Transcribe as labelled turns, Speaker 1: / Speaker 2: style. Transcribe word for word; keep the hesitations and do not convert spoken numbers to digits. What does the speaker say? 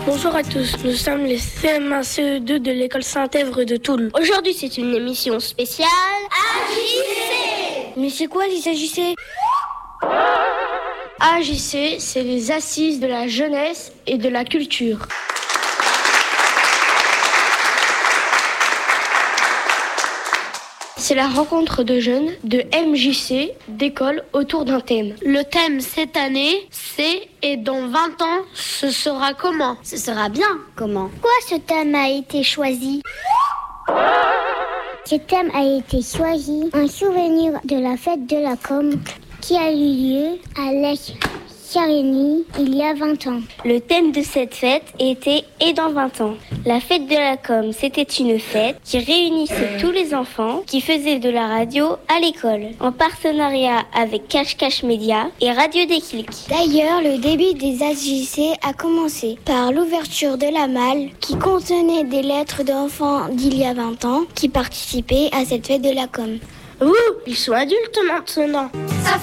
Speaker 1: Bonjour à tous, nous sommes les C M un C E deux de l'école Saint-Èvre de Toul.
Speaker 2: Aujourd'hui, c'est une émission spéciale A J C.
Speaker 3: Mais c'est quoi les A J C?
Speaker 1: A J C, c'est les assises de la jeunesse et de la culture. C'est la rencontre de jeunes de M J C, d'écoles autour d'un thème.
Speaker 2: Le thème cette année, c'est « Et dans vingt ans, ce sera comment ?»
Speaker 3: Ce sera bien comment.
Speaker 4: Pourquoi ce thème a été choisi? Ce thème a été choisi en souvenir de la fête de la com qui a eu lieu à l'Est Carénie il y a vingt ans.
Speaker 5: Le thème de cette fête était « Et dans vingt ans ». La fête de la com, c'était une fête qui réunissait tous les enfants qui faisaient de la radio à l'école, en partenariat avec Cache Cache Média et Radio Déclic.
Speaker 4: D'ailleurs, le début des A J C a commencé par l'ouverture de la malle qui contenait des lettres d'enfants d'il y a vingt ans qui participaient à cette fête de la com.
Speaker 2: Ouh, ils sont adultes maintenant.